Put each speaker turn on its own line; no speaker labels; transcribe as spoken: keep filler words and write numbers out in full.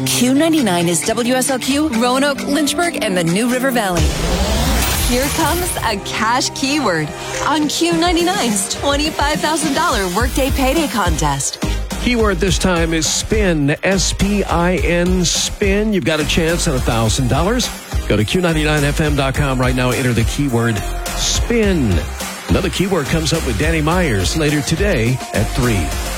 Q ninety-nine is W S L Q, Roanoke, Lynchburg, and the New River Valley. Here comes a cash keyword on Q ninety-nine's twenty-five thousand dollars Workday Payday Contest.
Keyword this time is spin, S P I N, spin. You've got a chance at one thousand dollars. Go to Q ninety-nine F M dot com right now. Enter the keyword spin. Another keyword comes up with Danny Myers later today at three.